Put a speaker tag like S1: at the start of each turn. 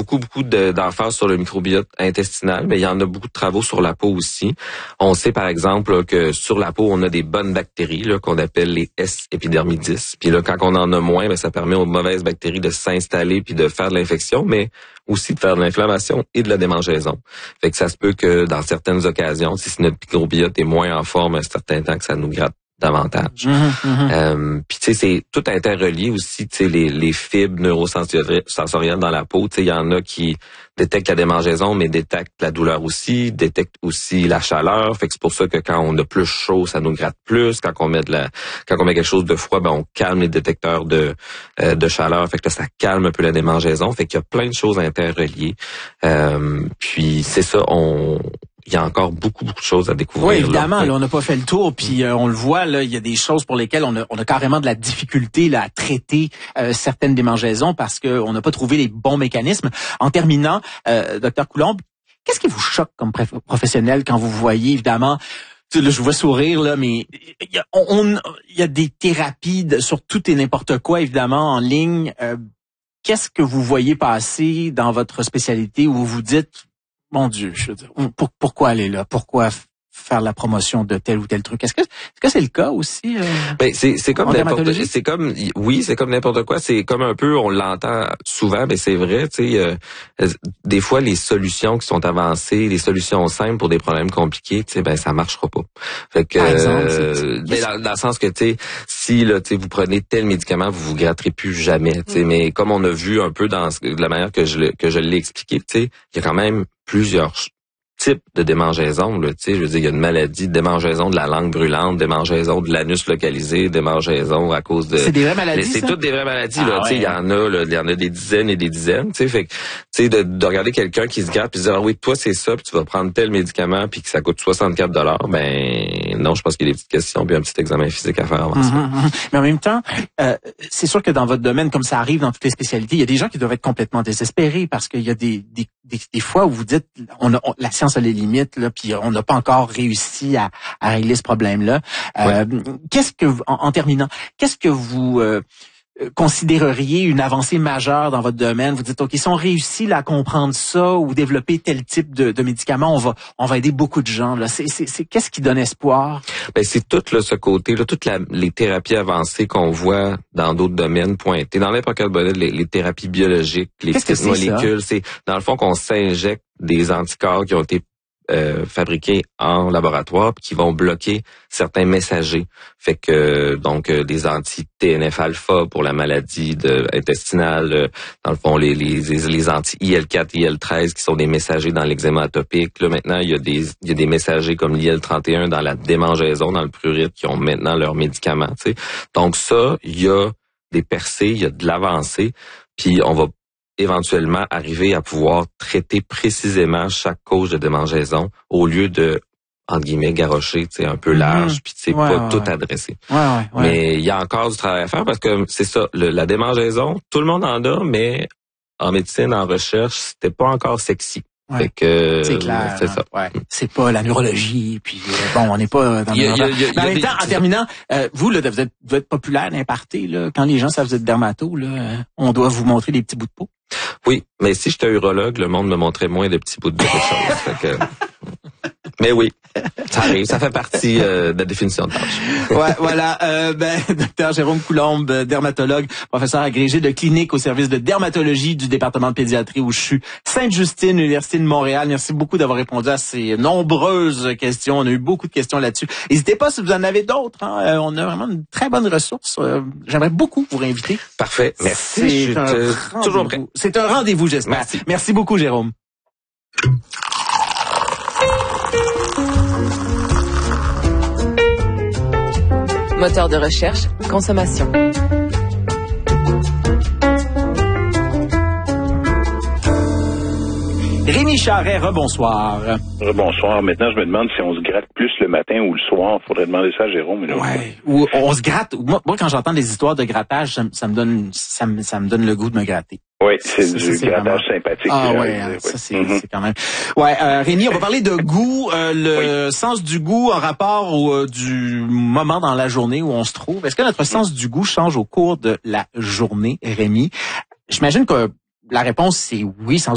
S1: beaucoup d'emphase sur le microbiote intestinal, mais il y en a beaucoup de travaux sur la peau aussi. On sait par exemple là, que sur la peau, on a des bonnes bactéries là, qu'on appelle les S. epidermidis. Puis là, quand on en a moins, ça permet aux mauvaises bactéries de s'installer puis de faire de l'infection, mais aussi de faire de l'inflammation et de la démangeaison. Fait que ça se peut que dans certaines occasions, si notre microbiote est moins en forme un certain temps, que ça nous gratte davantage. Puis tu sais, c'est tout interrelié aussi, tu sais, les fibres neurosensorielles dans la peau, tu sais, il y en a qui détectent la démangeaison, mais détectent la douleur aussi, détectent aussi la chaleur. Fait que c'est pour ça que quand on a plus chaud, ça nous gratte plus. Quand on met quelque chose de froid, on calme les détecteurs de chaleur. Fait que là, ça calme un peu la démangeaison. Fait qu'il y a plein de choses interreliées. Puis c'est ça, il y a encore beaucoup de choses à découvrir.
S2: Oui, évidemment, là, on n'a pas fait le tour, puis on le voit, là, il y a des choses pour lesquelles on a carrément de la difficulté là, à traiter certaines démangeaisons parce qu'on n'a pas trouvé les bons mécanismes. En terminant, Dr Coulombe, qu'est-ce qui vous choque comme professionnel quand vous voyez, évidemment, là, je vous vois sourire, là, mais il y a des thérapies sur tout et n'importe quoi, évidemment, en ligne. Qu'est-ce que vous voyez passer dans votre spécialité où vous vous dites, mon Dieu, je veux dire, pourquoi aller là? Pourquoi faire la promotion de tel ou tel truc? Est-ce que c'est le cas aussi?
S1: C'est comme n'importe quoi. C'est comme un peu, on l'entend souvent, mais c'est vrai, tu sais, des fois, les solutions qui sont avancées, les solutions simples pour des problèmes compliqués, tu sais, ça marchera pas. Fait que, dans le sens que, tu sais, si, là, tu sais, vous prenez tel médicament, vous gratterez plus jamais, tu sais, mais comme on a vu un peu dans la manière que je l'ai expliqué, tu sais, il y a quand même plusieurs types de démangeaison, là, tu sais, je veux dire, il y a une maladie, démangeaison de la langue brûlante, démangeaison de l'anus localisé, démangeaison à cause de...
S2: C'est des vraies maladies,
S1: c'est toutes des vraies maladies, là, tu sais, il y en a des dizaines et des dizaines, tu sais, fait que, tu sais, de regarder quelqu'un qui se gratte puis de dire, ah oui, toi, c'est ça, puis tu vas prendre tel médicament puis que ça coûte 64 $, non, je pense qu'il y a des petites questions puis un petit examen physique à faire avant ça.
S2: Mais en même temps, c'est sûr que dans votre domaine, comme ça arrive dans toutes les spécialités, il y a des gens qui doivent être complètement désespérés parce qu'il y a des fois où vous dites, la science a les limites, là, puis on n'a pas encore réussi à régler ce problème-là. Qu'est-ce que, en terminant, qu'est-ce que vous considéreriez une avancée majeure dans votre domaine? Vous dites, OK, si on réussit là, à comprendre ça ou développer tel type de médicament, on va aider beaucoup de gens. Là. C'est qu'est-ce qui donne espoir?
S1: C'est tout là, ce côté, là, toutes les thérapies avancées qu'on voit dans d'autres domaines pointés. Dans n'importe quel domaine, les thérapies biologiques, les petites molécules, c'est dans le fond qu'on s'injecte des anticorps qui ont été fabriqués en laboratoire puis qui vont bloquer certains messagers. Fait que donc des anti-TNF-alpha pour la maladie intestinale, dans le fond les anti-IL-4, IL-13 qui sont des messagers dans l'eczéma atopique. Là maintenant, il y a des messagers comme l'IL-31 dans la démangeaison, dans le prurite qui ont maintenant leurs médicaments, tu sais. Donc ça, il y a des percées, il y a de l'avancée, puis on va éventuellement arriver à pouvoir traiter précisément chaque cause de démangeaison au lieu de, entre guillemets, garrocher, tu sais, un peu large, puis tu sais, pas tout adresser. Mais il y a encore du travail à faire parce que c'est ça, la démangeaison, tout le monde en a, mais en médecine, en recherche, c'était pas encore sexy. Fait que
S2: c'est clair.
S1: C'est ça.
S2: C'est pas la neurologie, puis on n'est pas dans le en même temps, en terminant, vous là, vous êtes populaire d'imparter, là, quand les gens savent que vous êtes dermato, là, on doit vous montrer des petits bouts de peau.
S1: Oui, mais si j'étais urologue, le monde me montrait moins de petits bouts de quelque chose. Fait que... Mais oui, ça arrive, ça fait partie de la définition de tâche.
S2: Voilà, Dr Jérôme Coulombe, dermatologue, professeur agrégé de clinique au service de dermatologie du département de pédiatrie au CHU Sainte-Justine, Université de Montréal. Merci beaucoup d'avoir répondu à ces nombreuses questions. On a eu beaucoup de questions là-dessus. N'hésitez pas si vous en avez d'autres. On a vraiment une très bonne ressource. J'aimerais beaucoup vous réinviter.
S1: Parfait, merci. Toujours prêt.
S2: C'est un rendez-vous, j'espère. Merci beaucoup, Jérôme.
S3: Moteur de recherche, consommation.
S2: Rémi Charret, rebonsoir.
S4: Rebonsoir. Maintenant, je me demande si on se gratte plus le matin ou le soir. Faudrait demander ça à Jérôme.
S2: Ou on se gratte. Moi, quand j'entends des histoires de grattage, ça me donne le goût de me gratter.
S4: Oui, c'est du grattage sympathique.
S2: Ça c'est quand même. Rémi, on va parler de goût, le sens du goût en rapport du moment dans la journée où on se trouve. Est-ce que notre sens du goût change au cours de la journée, Rémi? J'imagine que la réponse c'est oui, sans